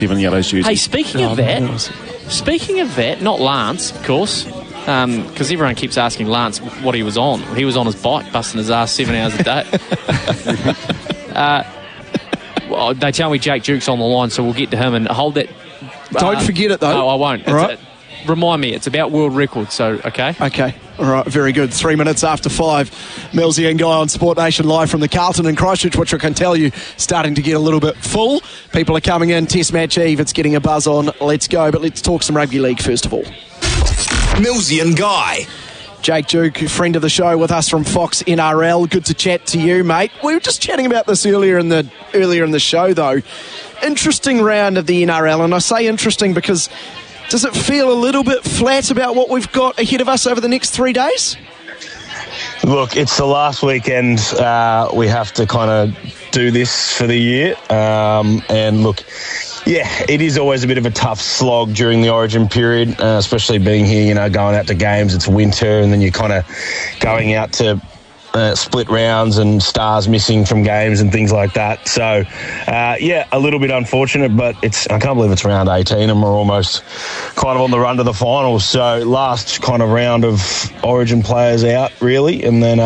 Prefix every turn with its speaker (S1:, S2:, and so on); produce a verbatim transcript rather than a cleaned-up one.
S1: Even yellow shoes.
S2: Hey, speaking of that, speaking of that, not Lance, of course, because um, everyone keeps asking Lance what he was on. He was on his bike, busting his ass seven hours a day. uh, well, they tell me Jake Duke's on the line, so we'll get to him and hold that.
S3: Don't
S2: uh,
S3: forget it, though.
S2: No, I won't.
S3: All right.
S2: It's, uh, remind me, it's about world records, so, okay?
S3: Okay. All right, very good. Three minutes after five. Millsy and Guy on Sport Nation live from the Carlton in Christchurch, which I can tell you starting to get a little bit full. People are coming in. Test match eve. It's getting a buzz on. Let's go. But let's talk some rugby league first of all.
S4: Millsy and Guy.
S3: Jake Duke, friend of the show with us from Fox N R L. Good to chat to you, mate. We were just chatting about this earlier in the earlier in the show, though. Interesting round of the N R L, and I say interesting because does it feel a little bit flat about what we've got ahead of us over the next three days?
S5: Look, it's the last weekend. Uh, we have to kind of do this for the year. Um, and look, yeah, it is always a bit of a tough slog during the Origin period, uh, especially being here, you know, going out to games. It's winter, and then you're kind of going out to Uh, split rounds and stars missing from games and things like that. So, uh, yeah, a little bit unfortunate, but it's I can't believe it's round eighteen and we're almost kind of on the run to the finals. So last kind of round of Origin players out, really, and then